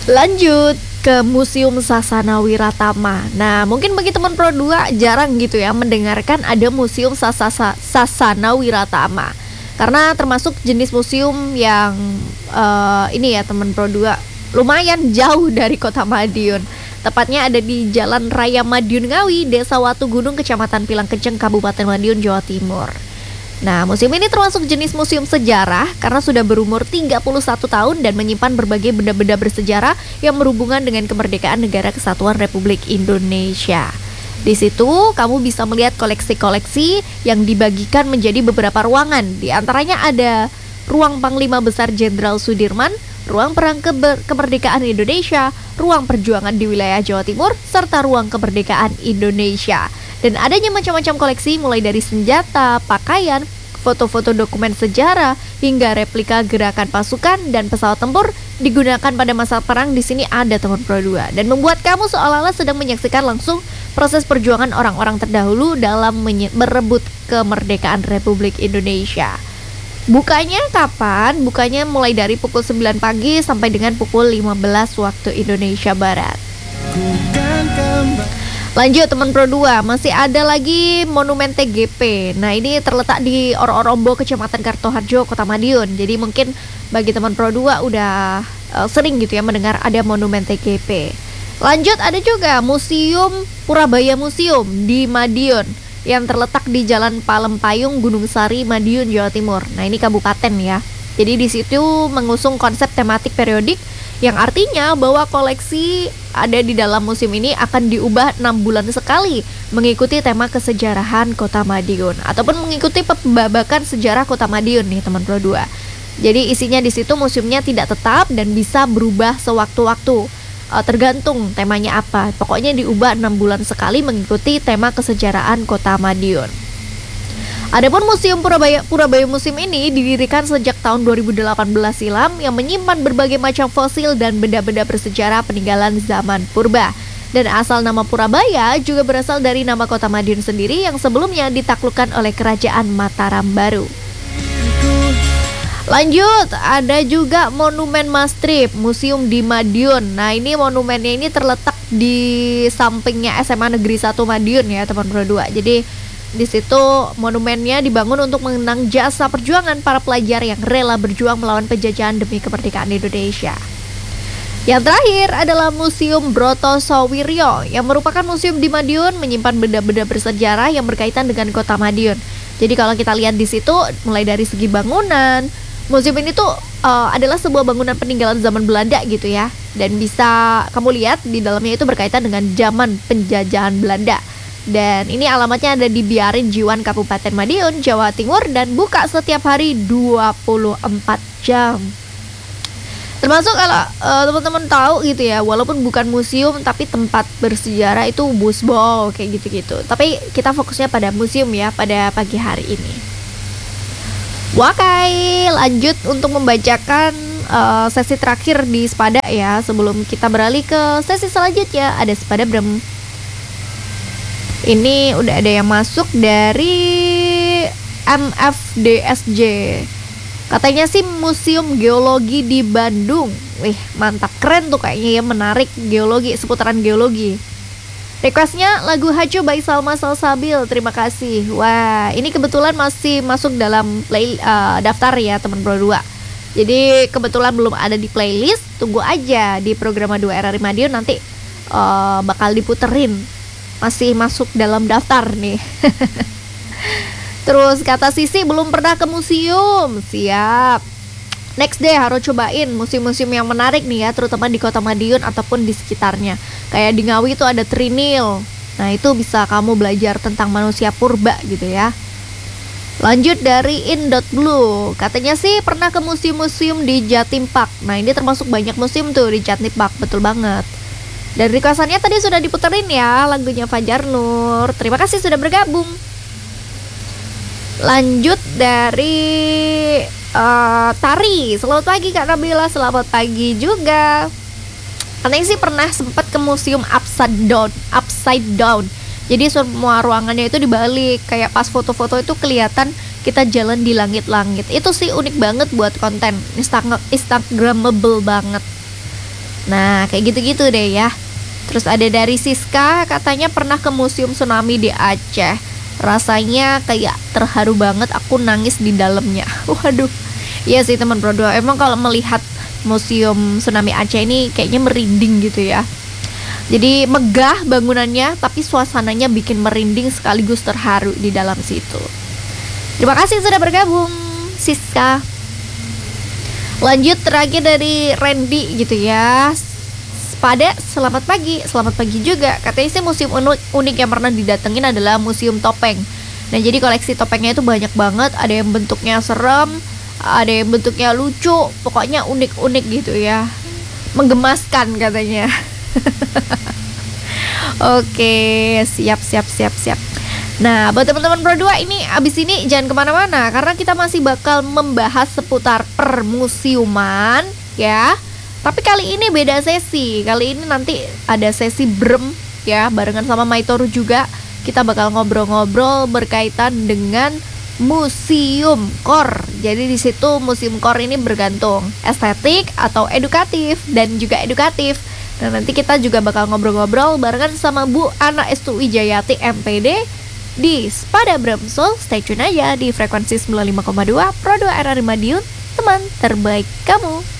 Lanjut ke Museum Sasana Wiratama. Nah, mungkin bagi teman Pro 2 jarang gitu ya mendengarkan ada Museum Sasana Wiratama. Karena termasuk jenis museum yang ini ya teman Pro 2 lumayan jauh dari Kota Madiun. Tepatnya ada di Jalan Raya Madiun Ngawi, Desa Watu Gunung, Kecamatan Pilangkenceng, Kabupaten Madiun, Jawa Timur. Nah, museum ini termasuk jenis museum sejarah karena sudah berumur 31 tahun dan menyimpan berbagai benda-benda bersejarah yang berhubungan dengan kemerdekaan Negara Kesatuan Republik Indonesia. Di situ kamu bisa melihat koleksi-koleksi yang dibagikan menjadi beberapa ruangan. Di antaranya ada Ruang Panglima Besar Jenderal Sudirman, Ruang Perang Kemerdekaan Indonesia, Ruang Perjuangan di Wilayah Jawa Timur, serta Ruang Kemerdekaan Indonesia. Dan adanya macam-macam koleksi mulai dari senjata, pakaian, foto-foto dokumen sejarah, hingga replika gerakan pasukan dan pesawat tempur digunakan pada masa perang. Di sini ada teman Pro 2 dan membuat kamu seolah-olah sedang menyaksikan langsung proses perjuangan orang-orang terdahulu dalam merebut kemerdekaan Republik Indonesia. Bukanya kapan? Bukanya mulai dari pukul 9 pagi sampai dengan pukul 15 waktu Indonesia Barat. Lanjut teman Pro 2, masih ada lagi Monumen TGP. Nah, ini terletak di Oro-Orombo, Kecamatan Kartoharjo, Kota Madiun. Jadi mungkin bagi teman Pro 2 udah sering gitu ya mendengar ada Monumen TGP. Lanjut ada juga Museum Purabaya Museum di Madiun yang terletak di Jalan Palempayung, Gunung Sari, Madiun, Jawa Timur. Nah, ini kabupaten ya. Jadi di situ mengusung konsep tematik periodik yang artinya bahwa koleksi ada di dalam museum ini akan diubah 6 bulan sekali mengikuti tema kesejarahan Kota Madiun ataupun mengikuti pembabakan sejarah Kota Madiun nih teman Pro 2. Jadi isinya di situ museumnya tidak tetap dan bisa berubah sewaktu-waktu. Tergantung temanya apa. Pokoknya diubah 6 bulan sekali mengikuti tema kesejarahan Kota Madiun. Adapun Museum Purabaya Museum ini didirikan sejak tahun 2018 silam yang menyimpan berbagai macam fosil dan benda-benda bersejarah peninggalan zaman purba. Dan asal nama Purabaya juga berasal dari nama Kota Madiun sendiri yang sebelumnya ditaklukkan oleh Kerajaan Mataram Baru. Lanjut, ada juga Monumen Mastrip, Museum di Madiun. Nah, ini monumennya ini terletak di sampingnya SMA Negeri 1 Madiun ya, teman Pro 2. Jadi di situ monumennya dibangun untuk mengenang jasa perjuangan para pelajar yang rela berjuang melawan penjajahan demi kemerdekaan Indonesia. Yang terakhir adalah Museum Broto Sowiryo yang merupakan museum di Madiun menyimpan benda-benda bersejarah yang berkaitan dengan Kota Madiun. Jadi kalau kita lihat di situ mulai dari segi bangunan, museum ini tuh adalah sebuah bangunan peninggalan zaman Belanda gitu ya. Dan bisa kamu lihat di dalamnya itu berkaitan dengan zaman penjajahan Belanda. Dan ini alamatnya ada di Biarin Jiwan, Kabupaten Madiun, Jawa Timur dan buka setiap hari 24 jam. Termasuk kalau teman-teman tahu gitu ya, walaupun bukan museum tapi tempat bersejarah itu busbol kayak gitu-gitu. Tapi kita fokusnya pada museum ya pada pagi hari ini. Wakai, lanjut untuk membacakan sesi terakhir di Sepada ya. Sebelum kita beralih ke sesi selanjutnya, ada Sepada Brem. Ini udah ada yang masuk dari MFDSJ. Katanya sih Museum Geologi di Bandung. Wih, mantap, keren tuh kayaknya ya, menarik, geologi, seputaran geologi. Requestnya lagu Hajo by Salma Salsabil. Terima kasih. Wah, ini kebetulan masih masuk dalam daftar ya teman Pro 2. Jadi kebetulan belum ada di playlist. Tunggu aja di program 2 RRI Madiun nanti bakal diputerin. Masih masuk dalam daftar nih. Terus kata Sisi belum pernah ke museum. Siap. Next deh harus cobain museum-museum yang menarik nih ya, terutama di Kota Madiun ataupun di sekitarnya. Kayak di Ngawi itu ada Trinil. Nah, itu bisa kamu belajar tentang manusia purba gitu ya. Lanjut dari In.Blue. Katanya sih pernah ke museum-museum di Jatim Park. Nah, ini termasuk banyak museum tuh di Jatim Park, betul banget. Dan requestannya tadi sudah diputerin ya lagunya Fajar Nur. Terima kasih sudah bergabung. Lanjut dari Tari. Selamat pagi Kak Nabila. Selamat pagi juga. Katanya sih pernah sempat ke museum upside down. Jadi semua ruangannya itu dibalik. Kayak pas foto-foto itu kelihatan kita jalan di langit-langit. Itu sih unik banget buat konten Instagramable banget. Nah, kayak gitu-gitu deh ya. Terus ada dari Siska, katanya pernah ke Museum Tsunami di Aceh. Rasanya kayak terharu banget, aku nangis di dalamnya. Waduh. Iya sih teman Pro 2. Emang kalau melihat Museum Tsunami Aceh ini kayaknya merinding gitu ya. Jadi megah bangunannya, tapi suasananya bikin merinding sekaligus terharu di dalam situ. Terima kasih sudah bergabung, Siska. Lanjut terakhir dari Randy gitu ya. Pada selamat pagi juga. Katanya sih museum unik yang pernah didatengin adalah Museum Topeng. Nah jadi koleksi topengnya itu banyak banget. Ada yang bentuknya serem, ada yang bentuknya lucu. Pokoknya unik-unik gitu ya. Menggemaskan katanya. Oke, siap. Nah, buat teman-teman Pro 2 ini abis ini jangan kemana-mana karena kita masih bakal membahas seputar permusiuman ya. Tapi kali ini beda sesi. Kali ini nanti ada sesi brem ya, barengan sama Maitoru juga. Kita bakal ngobrol-ngobrol berkaitan dengan museum core. Jadi di situ museum core ini bergantung estetik atau edukatif dan juga edukatif. Nah, nanti kita juga bakal ngobrol-ngobrol barengan sama Bu Ana Estu Wijayati MPD di Spada Bramsul. Stay tune aja di frekuensi 95,2 Pro 2 RRI Madiun, teman terbaik kamu.